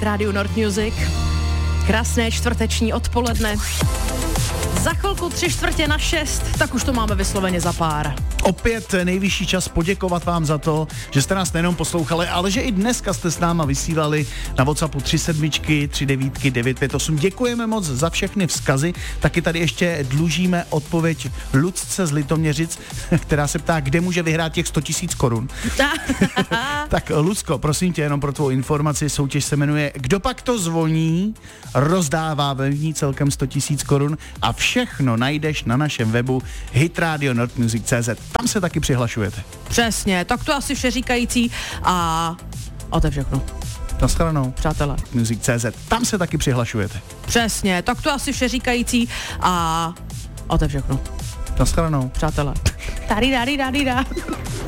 Radio Nord Music. Krásné čtvrteční odpoledne. Za chvilku 5:45, tak už to máme vysloveně za pár. Opět nejvyšší čas poděkovat vám za to, že jste nás nejenom poslouchali, ale že i dneska jste s náma vysílali na WhatsAppu 37 39 958. Děkujeme moc za všechny vzkazy. Taky tady ještě dlužíme odpověď Lucce z Litoměřic, která se ptá, kde může vyhrát těch 100 000 korun. Tak Lucko, prosím tě, jenom pro tvou informaci, soutěž se jmenuje Kdo pak to zvoní, rozdává ve ní celkem 100 000 korun a všechno najdeš na našem webu hitradionordmusic.cz. Tam se taky přihlašujete. Přesně, tak to asi vše říkající a to je všechno. Naschledanou. Přátelé. Music.cz. Tam se taky přihlašujete. Přesně, tak to asi vše říkající a to je všechno. Naschledanou. Přátelé. Tady.